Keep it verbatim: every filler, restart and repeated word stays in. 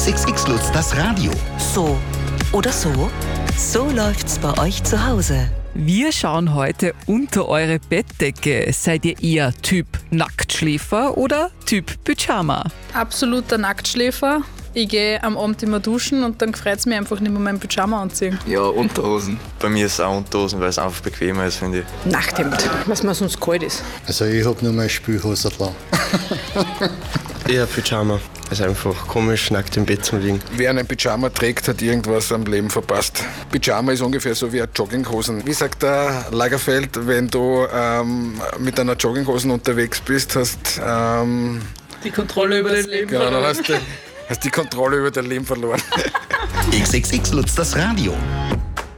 X X X Lutz, das Radio. So oder so? So läuft's bei euch zu Hause. Wir schauen heute unter eure Bettdecke. Seid ihr eher Typ Nacktschläfer oder Typ Pyjama? Absoluter Nacktschläfer. Ich gehe am Abend immer duschen und dann freut es mich einfach nicht mehr, meinen Pyjama anziehen. Ja, Unterhosen. Bei mir ist es auch Unterhosen, weil es einfach bequemer ist, finde ich. Nachthemd, was mir sonst kalt ist. Also ich habe nur meine Spülhose dran. Eher Pyjama. Es ist einfach komisch, nackt im Bett zu liegen. Wer einen Pyjama trägt, hat irgendwas am Leben verpasst. Pyjama ist ungefähr so wie eine Jogginghosen. Wie sagt der Lagerfeld, wenn du ähm, mit einer Jogginghosen unterwegs bist, hast ähm, Die Kontrolle über das Leben. Genau, dann hast du hast die Kontrolle über dein Leben verloren. X X X Lutz, das Radio.